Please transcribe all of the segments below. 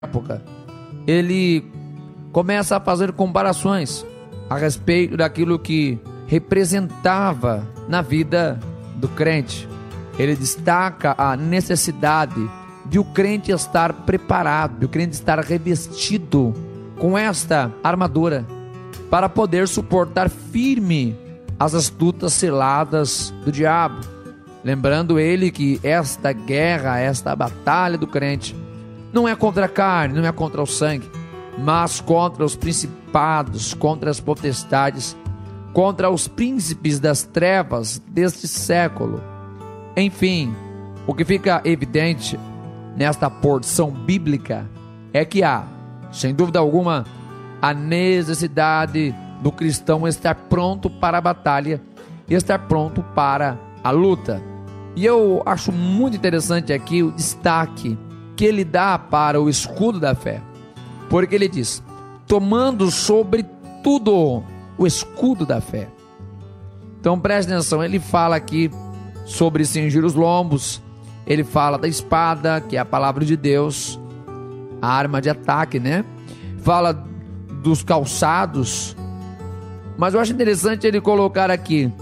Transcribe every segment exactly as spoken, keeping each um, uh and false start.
época, ele começa a fazer comparações a respeito daquilo que representava na vida do crente. Ele destaca a necessidade de o crente estar preparado, de o crente estar revestido com esta armadura para poder suportar firme as astutas ciladas do diabo. Lembrando ele que esta guerra, esta batalha do crente não é contra a carne, não é contra o sangue, mas contra os principados, contra as potestades, contra os príncipes das trevas deste século. Enfim, o que fica evidente nesta porção bíblica é que há, sem dúvida alguma, a necessidade do cristão estar pronto para a batalha e estar pronto para a luta. E eu acho muito interessante aqui o destaque que ele dá para o escudo da fé, porque ele diz: tomando sobre tudo o escudo da fé. Então preste atenção, ele fala aqui sobre cingir os lombos, ele fala da espada, que é a palavra de Deus, a arma de ataque, né? Fala dos calçados, mas eu acho interessante ele colocar aqui,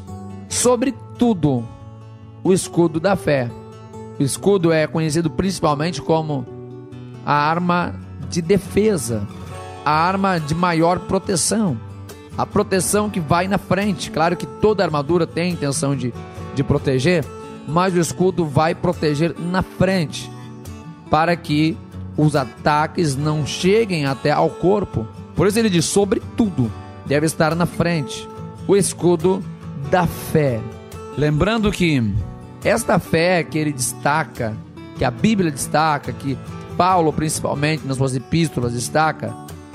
sobre tudo, o escudo da fé. O escudo é conhecido principalmente como a arma de defesa, a arma de maior proteção, a proteção que vai na frente. Claro que toda armadura tem a intenção de, de proteger, mas o escudo vai proteger na frente, para que os ataques não cheguem até ao corpo. Por isso ele diz: sobre tudo deve estar na frente o escudo da fé. Lembrando que esta fé que ele destaca, que a Bíblia destaca, que Paulo principalmente nas suas epístolas destaca,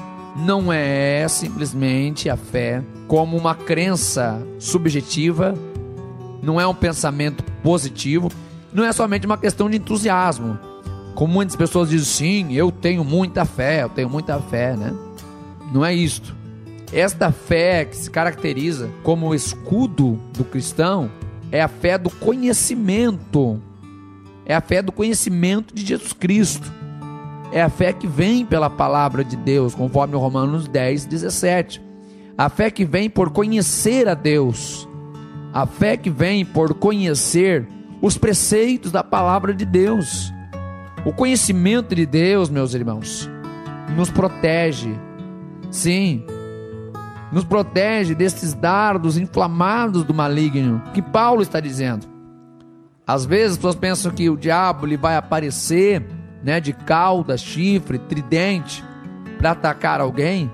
não é simplesmente a fé como uma crença subjetiva, não é um pensamento positivo, não é somente uma questão de entusiasmo, como muitas pessoas dizem: sim, eu tenho muita fé, eu tenho muita fé, né? Não é isto. Esta fé que se caracteriza como o escudo do cristão é a fé do conhecimento, é a fé do conhecimento de Jesus Cristo, é a fé que vem pela palavra de Deus, conforme Romanos dez, dezessete, a fé que vem por conhecer a Deus, a fé que vem por conhecer os preceitos da palavra de Deus. O conhecimento de Deus, meus irmãos, nos protege, sim, nos protege desses dardos inflamados do maligno, que Paulo está dizendo. Às vezes as pessoas pensam que o diabo ele vai aparecer, né, de cauda, chifre, tridente, para atacar alguém,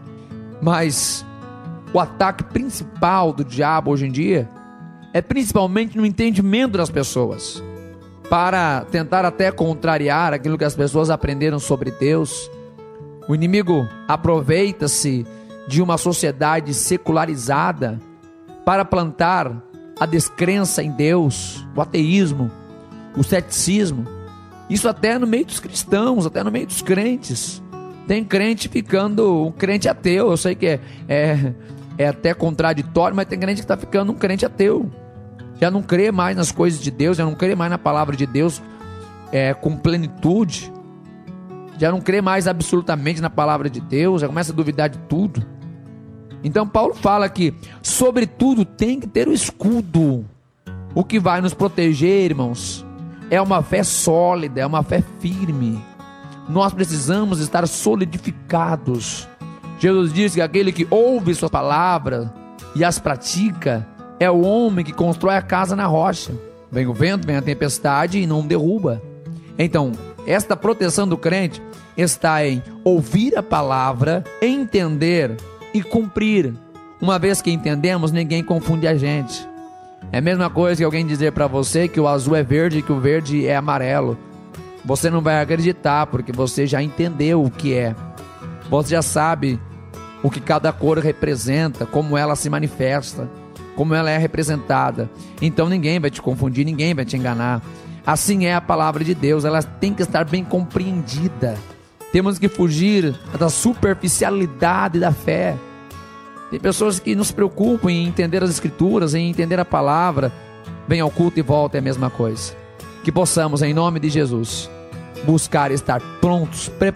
mas o ataque principal do diabo hoje em dia é principalmente no entendimento das pessoas, para tentar até contrariar aquilo que as pessoas aprenderam sobre Deus. O inimigo aproveita-se de uma sociedade secularizada para plantar a descrença em Deus, o ateísmo, o ceticismo. Isso até no meio dos cristãos, até no meio dos crentes. Tem crente ficando um crente ateu. Eu sei que é, é, é até contraditório, mas tem crente que está ficando um crente ateu. Já não crê mais nas coisas de Deus, já não crê mais na palavra de Deus é, com plenitude. Já não crê mais absolutamente na palavra de Deus, já começa a duvidar de tudo. Então Paulo fala que, sobretudo, tem que ter o escudo. O que vai nos proteger, irmãos, é uma fé sólida, é uma fé firme. Nós precisamos estar solidificados. Jesus disse que aquele que ouve sua palavra e as pratica é o homem que constrói a casa na rocha. Vem o vento, vem a tempestade e não derruba. Então, esta proteção do crente está em ouvir a palavra, entender e cumprir. Uma vez que entendemos, ninguém confunde a gente. É a mesma coisa que alguém dizer para você que o azul é verde e que o verde é amarelo. Você não vai acreditar, porque você já entendeu o que é. Você já sabe o que cada cor representa, como ela se manifesta, como ela é representada. Então ninguém vai te confundir, ninguém vai te enganar. Assim é a palavra de Deus, ela tem que estar bem compreendida. Temos que fugir da superficialidade da fé. Tem pessoas que não se preocupam em entender as escrituras, em entender a palavra. Vem ao culto e volta, é a mesma coisa. Que possamos, em nome de Jesus, buscar estar prontos, preparados